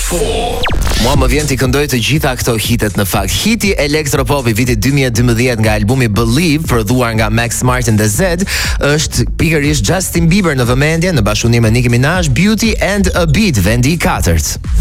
Mua më vjen t'i këndoj të gjitha këto hitet në fakt. Hiti elektropop i vitit 2012 nga albumi Believe, prodhuar nga Max Martin dhe Zed, është pikërisht Justin Bieber në vëmendje në bashkëpunim me Nicki Minaj, Beauty and a Beat, vendi i katërt.